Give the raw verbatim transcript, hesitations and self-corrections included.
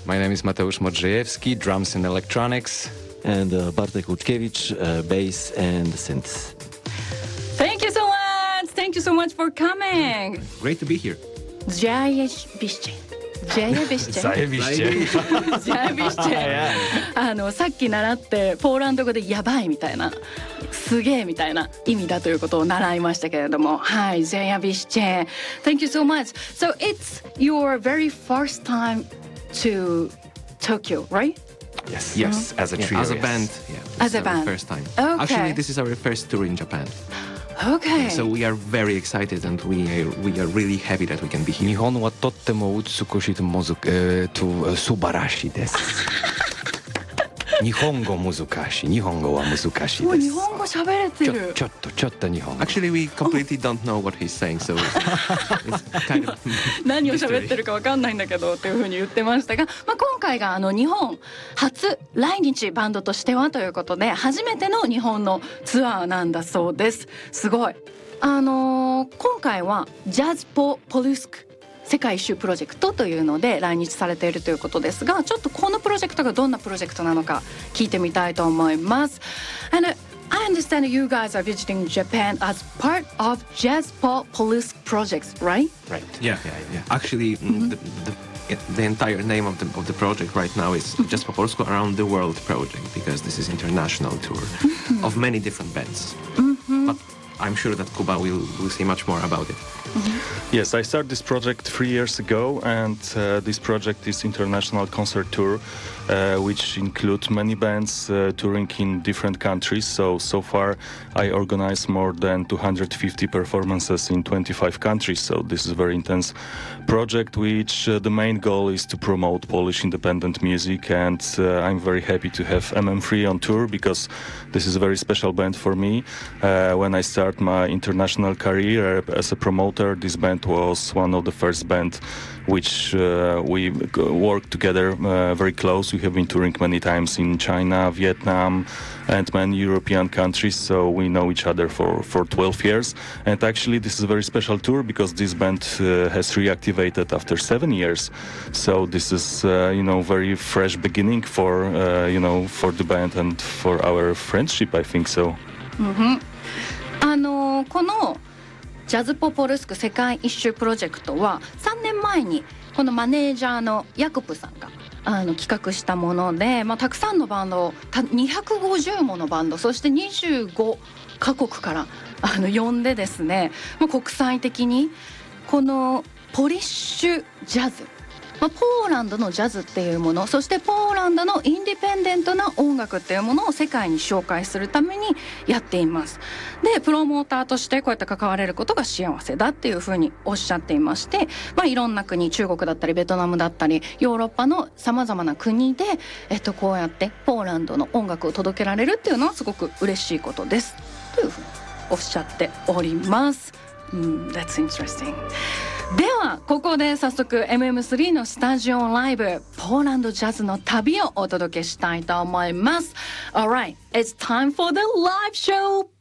My name is Mateusz Modrzejewski, drums and electronics. And uh, Bartek Łuczkiewicz, uh, bass and synths. Thank you so much! Thank you so much for coming! Great to be here. Zajebiście. Zajebiście. Zajebiście. あのさっき習ってポーランド語でやばいみたいなすげえみたいな意味だということを習いましたけれども、はい、Zajebiście. Thank you so much. So it's your very first time to Tokyo, right? Yes, Yes, as a yeah, trio. as a yes. band. Yeah, this As is a our band. First time. Okay. Actually, this is our first tour in Japan. Okay. So we are very excited and we are, we are really happy that we can be 日 here. 本はとっても美しいもず、えー、と素晴らしいです。日本語難しい。日本語は難しいです。 もう日本語喋れてちょる。 ちょっとちょっと日本語。 Actually, we completely don't know what he's saying, so it's, it's kind of 何を喋ってるかわかんないんだけどっていうふうに言ってましたが、まあ、今回があの日本初来日バンドとしてはということで初めての日本のツアーなんだそうです。すごい。あのー、今回はジャズポポルスク世界一周プロジェクトというので来日されているということですが、ちょっとこのプロジェクトがどんなプロジェクトなのか聞いてみたいと思います。And I understand you guys are visiting Japan as part of Jazz Pop Police projects, right? Right. yeah, yeah, yeah. Actually, mm the, the the entire name of the of the project right now is Just po Polsku Around the World project because this is international tour of many different bands. But I'm sure that Kuba will will say much more about it. Yes, I started this project three years ago, and uh, this project is international concert tour, uh, which includes many bands uh, touring in different countries. So, so far I organized more than two hundred fifty performances in twenty-five countries. So this is a very intense project, which uh, the main goal is to promote Polish independent music. And uh, I'm very happy to have M M three on tour because this is a very special band for me. Uh, when I start my international career as a promoter, this band was one of the first band which uh, we worked together uh, very close. We have been touring many times in China, Vietnam, and many European countries, so we know each other for, for twelve years. And actually this is a very special tour because this band uh, has reactivated after seven years. So this is, uh, you know, very fresh beginning for, uh, you know, for the band and for our friendship, I think so. あのー、このジャズポポルスク世界一周プロジェクトはさんねんまえにこのマネージャーのヤクプさんがあの企画したもので、まあ、たくさんのバンドをにひゃくごじゅうものバンド、そしてにじゅうごカ国からあの呼んでですね、まあ、国際的にこのポリッシュジャズ、まあ、ポーランドのジャズっていうもの、そしてポーランドのインディペンデントな音楽っていうものを世界に紹介するためにやっています。でプロモーターとしてこうやって関われることが幸せだっていうふうにおっしゃっていまして、まあ、いろんな国、中国だったりベトナムだったりヨーロッパのさまざまな国で、えっと、こうやってポーランドの音楽を届けられるっていうのはすごく嬉しいことですというふうにおっしゃっております。Mm, that's interesting. ではここで早速 エムエムスリー のスタジオライブポーランドジャズの旅をお届けしたいと思います。 Alright, it's time for the live show!